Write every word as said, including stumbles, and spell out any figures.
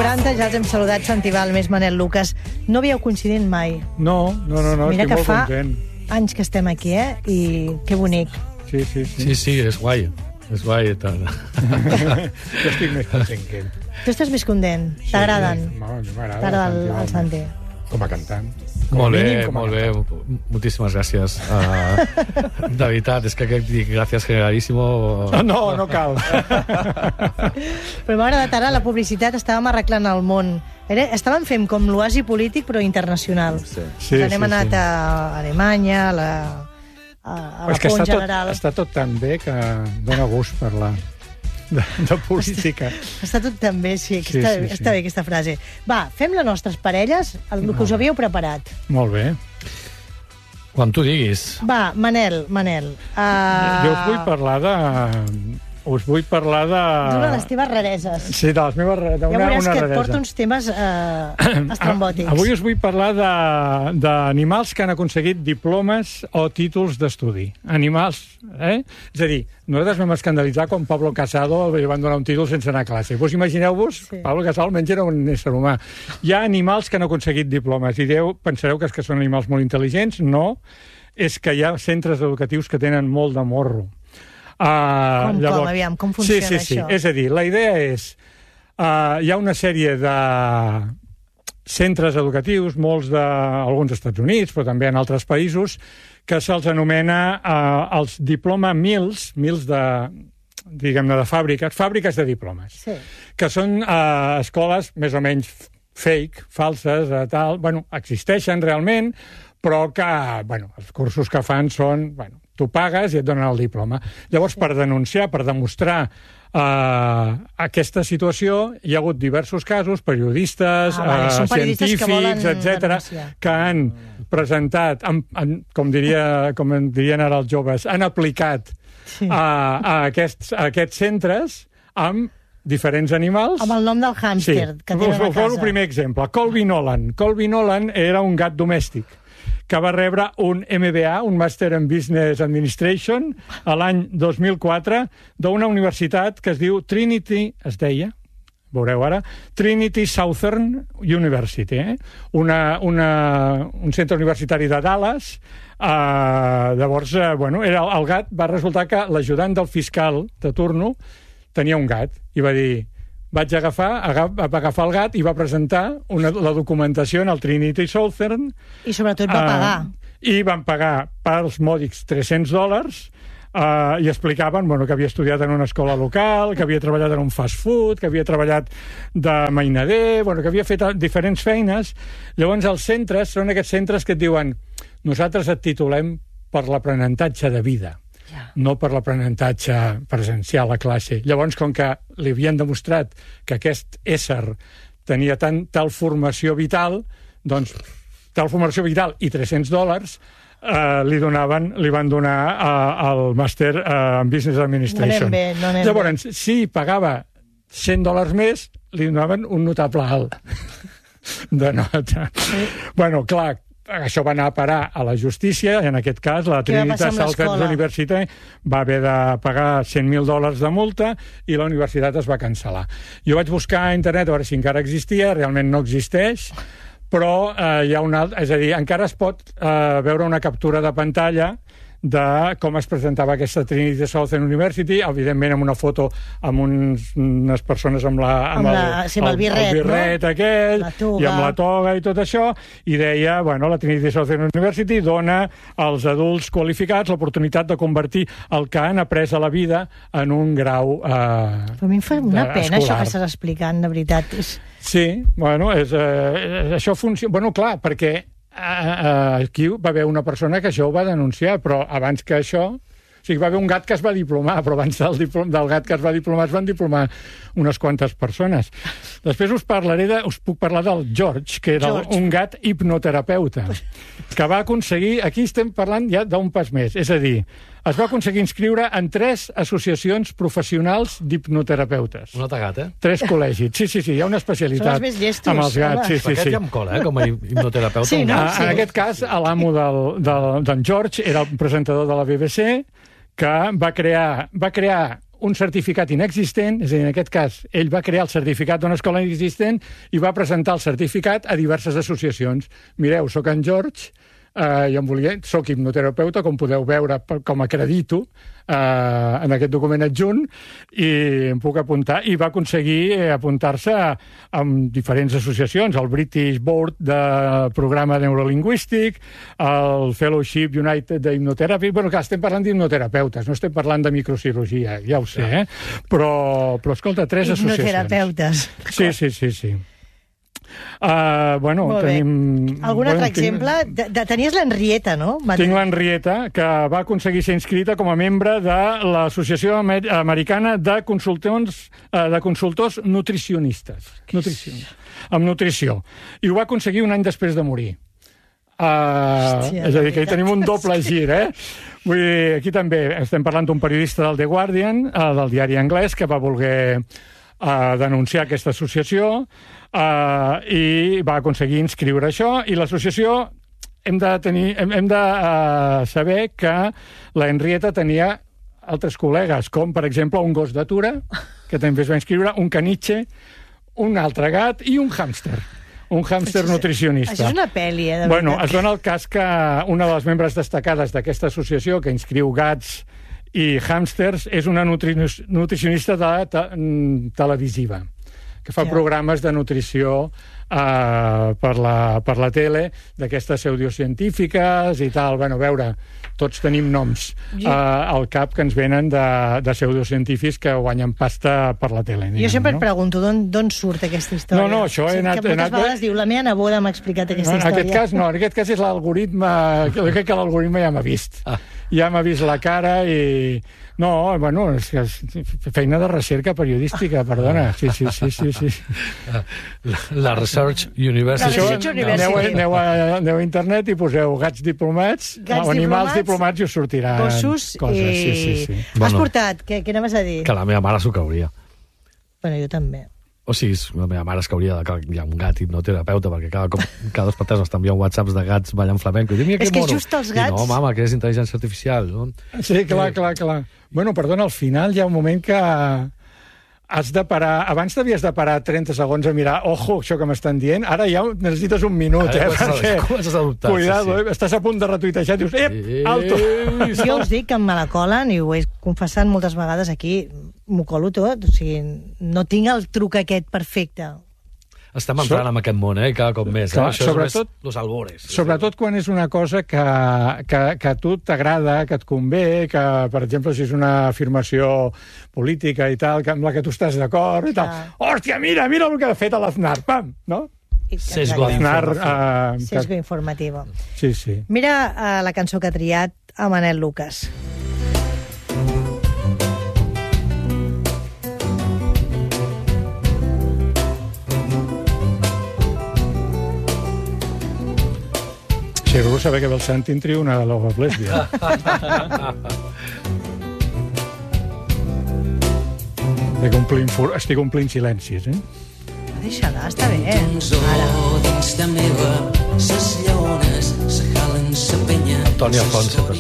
quaranta, ja els hem saludat, Santi Balmes, Manel Lucas. No havíeu coincidit mai. No, no, no, no Mira estic que molt fa content. anys que estem aquí, eh? I que bonic. Sí, sí, sí. Sí, sí, és guai. És guai. Jo estic més content que ell. Tu estàs més content? T'agraden? Sí, a mi m'agrada. T'agrada el, el Santi? Com a cantant. Com Molt a bé, mínim, com a molt bé. cantant. Moltíssimes gràcies. Uh, de veritat, és que aquest dic gràcies generalíssimo... No, no, no cal. Però m'ha agradat ara la publicitat, estàvem arreglant el món. Era, estàvem fent com l'oasi polític, però internacional. Sí. Sí, Hem sí, anat sí. a Alemanya, a la, a, a la És que Pont està tot, General. està tot tan bé que dóna gust parlar de, de política. Està tot tan bé, sí, que Sí, està, sí, sí. està bé aquesta frase. Va, fem les nostres parelles, el que us havíeu preparat. Molt bé. Quan tu diguis. Va, Manel, Manel. Uh... Jo us vull parlar de... Us vull parlar de... D'una de les teves rareses. Sí, de les meves... Ja Una, veuràs una que et raresa. porta uns temes eh, estrambòtics. Avui us vull parlar de- d'animals que han aconseguit diplomes o títols d'estudi. Animals, eh? És a dir, nosaltres vam escandalitzar quan Pablo Casado li van donar un títol sense anar a classe. Vos imagineu-vos, Sí. sí. Pablo Casado almenys era un ésser humà. Hi ha animals que han aconseguit diplomes i Déu, pensareu que és que són animals molt intel·ligents? No, és que hi ha centres educatius que tenen molt de morro. Uh, Com, com, aviam, com funciona sí, sí, sí. això? És a dir, la idea és... Uh, hi ha una sèrie de centres educatius, molts de alguns als Estats Units, però també en altres països, que se'ls anomena uh, els diploma mills, mills de, diguem-ne, de fàbriques, fàbriques de diplomes, Sí. que són uh, escoles més o menys fake, falses, uh, tal, bueno, existeixen realment, però que, bueno, els cursos que fan són, bueno, tu pagues i et donen el diploma. Llavors, per denunciar, per demostrar uh, aquesta situació, hi ha hagut diversos casos, periodistes, Ah, vale, uh, són periodistes que volen científics, etcètera, denunciar. que han presentat, han, han, com, diria, com en dirien ara els joves, han aplicat Sí. a, a, aquests, a aquests centres amb diferents animals. Amb el nom del hàmster Sí. que tenen Us, a us dono casa. el primer exemple. Colby Nolan. Colby Nolan era un gat domèstic que va rebre un M B A, un Master in Business Administration, a l'any dos mil quatre, d'una universitat que es diu Trinity, es deia, veureu ara, Trinity Southern University, eh? una, una, un centre universitari de Dallas. Uh, llavors, uh, bueno, era, el gat va resultar que l'ajudant del fiscal de turno tenia un gat i va dir, vaig agafar, agaf, va agafar el gat i va presentar una, la documentació en el Trinity Southern. I sobretot va pagar. Uh, I van pagar pels mòdics tres-cents dòlars uh, i explicaven bueno, que havia estudiat en una escola local, que havia treballat en un fast food, que havia treballat de mainader, bueno, que havia fet diferents feines. Llavors els centres són aquests centres que et diuen nosaltres et titulem per l'aprenentatge de vida, Ja. no per l'aprenentatge presencial a classe. Llavors, com que li havien demostrat que aquest ésser tenia tant, tal formació vital, doncs tal formació vital i tres-cents dòlars eh, li donaven, li van donar eh, el màster eh, en Business Administration. No anem bé, no anem Llavors, si pagava cent dòlars més, li donaven un notable alt de nota. Bueno, clar, això va anar a parar a la justícia, en aquest cas la Què va Trinity passar amb Southern l'escola? University va haver de pagar cent mil dòlars de multa i la universitat es va cancel·lar. Jo vaig buscar a internet a veure si encara existia, realment no existeix, però eh, hi ha un alt, és a dir, encara es pot eh, veure una captura de pantalla de com es presentava aquesta Trinity Southern University, evidentment amb una foto amb uns, unes persones amb, la, Amb la- sí, amb el birret, el birret no? aquell, La toga. i amb la toga i tot això, i deia, bueno, la Trinity Southern University dona als adults qualificats l'oportunitat de convertir el que han après a la vida en un grau eh, Però a mi em fa una de- pena això escolar. que estàs explicant, de veritat. És... Sí, bueno, és, eh, això funciona... Bueno, clar, perquè eh, eh, aquí va haver una persona que això ho va denunciar, però abans que això... O sigui, va haver un gat que es va diplomar, però abans del, diplom, del gat que es va diplomar es van diplomar unes quantes persones. Després us parlaré de, us puc parlar del George, que era George. un gat hipnoterapeuta, que va aconseguir... Aquí estem parlant ja d'un pas més, és a dir, es va aconseguir inscriure en tres associacions professionals d'hipnoterapeutes. Un altre gat, eh? Tres col·legis. Sí, sí, sí, hi ha una especialitat Són els més llestos, amb els gats. home. Sí, Però sí, aquest sí. ja em cola, eh? Com a hipnoterapeuta. Sí, un no? gat. Ah, en aquest cas, l'amo del, del, d'en George era el presentador de la B B C que va crear, va crear un certificat inexistent, és a dir, en aquest cas, ell va crear el certificat d'una escola inexistent i va presentar el certificat a diverses associacions. Mireu, soc en George, eh, jo em volia, soc hipnoterapeuta, com podeu veure, com acredito eh, en aquest document adjunt, i em puc apuntar, i va aconseguir eh, apuntar-se a, a diferents associacions, el British Board de Programa Neurolingüístic, el Fellowship United de Hipnotherapy. Bueno, clar, estem parlant d'hipnoterapeutes, no estem parlant de microcirurgia, ja ho sé, eh? Però, però escolta, tres associacions. Hipnoterapeutes. Sí, sí, sí, sí. Uh, bueno, Molt bé. tenim... Algun bueno, altre tinc- exemple? De, de, tenies l'Henrietta, no? Va- Tinc l'Henrietta, que va aconseguir ser inscrita com a membre de l'Associació Amer Americana de Consultors, eh, de Consultors Nutricionistes. Nutricionistes. Amb nutrició. I ho va aconseguir un any després de morir. Uh, Hòstia, és a dir, que hi la tenim un veritat doble gir, eh? Vull dir, aquí també estem parlant d'un periodista del The Guardian, uh, del diari anglès, que va voler uh, denunciar aquesta associació uh, i va aconseguir inscriure això, i l'associació hem de, tenir, hem, hem de uh, saber que la Henrietta tenia altres col·legues, com per exemple un gos d'atura, que també es va inscriure, un caniche, un altre gat i un hàmster. Un hàmster nutricionista. Això és una pel·li, eh, de Bueno, veritat. es dona el cas que una de les membres destacades d'aquesta associació, que inscriu gats i hàmsters, és una nutri nutricionista de te televisiva, que fa Ja. programes de nutrició eh, per, la, per la tele, d'aquestes pseudocientífiques i tal. Bueno, a veure, tots tenim noms Jo- eh, al cap que ens venen de, de pseudocientífics que guanyen pasta per la tele. Jo diguem, sempre no? et pregunto d'on surt aquesta història. No, no, això he anat- Que he moltes anat- vegades diu, la meva neboda m'ha explicat aquesta No, en història. aquest cas no, en aquest cas és l'algoritme, jo crec que l'algoritme ja m'ha vist. Ah. Ja m'ha vist la cara i... No, bueno, és que és feina de recerca periodística, perdona. Sí, sí, sí, sí. sí. La, la Research University. La Research University. Aneu, a- aneu, a, aneu a internet i poseu gats diplomats, Gats o animals diplomats, diplomats i us sortiran Gossos coses. i... Sí, sí, sí. Has Bueno. portat? Què, què anaves a dir? Que la meva mare s'ho cauria. Bueno, jo també. O sigui, la meva mare es cauria de que hi ha un gat hipnoterapeuta, perquè cada cop, cada dos per tres m'estan enviant whatsapps de gats ballant flamenco. I dic, mira És que que mono. just els I gats- no, mama, que és intel·ligència artificial. No? Sí, clar, clar, clar. Bueno, perdona, al final hi ha un moment que has de parar... Abans t'havies de parar trenta segons a mirar, ojo, això que m'estan dient, ara ja necessites un minut, Ara eh? comences a- Perquè... comences a dubtar, Cuidado, sí, sí. eh? Estàs a punt de retuitejar, dius, ep, alto! Jo us dic que em me la colen, i ho he confessat moltes vegades aquí, m'ho colo tot, o sigui, no tinc el truc aquest perfecte. Estem entrant So- en aquest món, eh? Cada cop més. Clar, eh? Això sobretot- és més los albores. Sobretot quan és una cosa que, que, que a tu t'agrada, que et convé, que, per exemple, si és una afirmació política i tal, que, amb la que tu estàs d'acord i tal. Clar. Hòstia, mira, mira el que ha fet a l'Aznar, pam, no? I- Sesgo exacte. Aznar... Uh, Sesgo informativo. Sí, sí. Mira uh, la cançó que ha triat a Manel Lucas. Si algú saber que ve el Santi en trio una Love of Lesbian. Estic omplint, fur... Estic omplint silencis, eh? Deixa-la, està bé. Eh? Ara. Dins de meva, ses lleones, se jalen sa penya. Toni Alfonso,